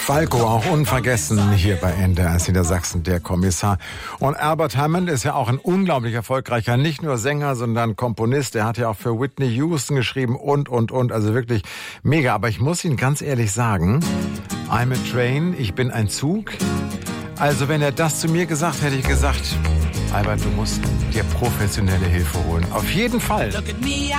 Falco, auch unvergessen hier bei NDR Niedersachsen, der Kommissar. Und Albert Hammond ist ja auch ein unglaublich erfolgreicher, nicht nur Sänger, sondern Komponist. Er hat ja auch für Whitney Houston geschrieben und. Also wirklich mega. Aber ich muss Ihnen ganz ehrlich sagen, I'm a train, ich bin ein Zug. Also wenn er das zu mir gesagt hätte, ich gesagt, Albert, du musst dir professionelle Hilfe holen. Auf jeden Fall.